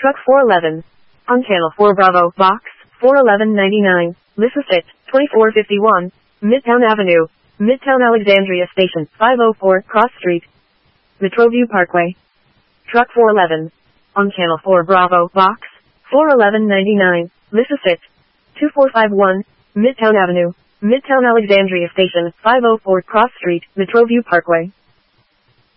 Truck 411. On Channel 4 Bravo, Box 41199, Lissasit, 2451, Midtown Avenue, Midtown Alexandria Station, 504 Cross Street, Metroview Parkway. Truck 411. On Channel 4 Bravo, Box 41199, Lissasit, 2451, Midtown Avenue, Midtown Alexandria Station, 504 Cross Street, Metroview Parkway.